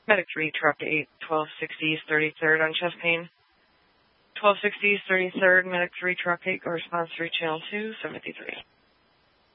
Medic 3, Truck 8, 1260 East 33rd on chest pain. 1260 East 33rd, Medic 3, Truck 8, response 3, Channel 2, 73.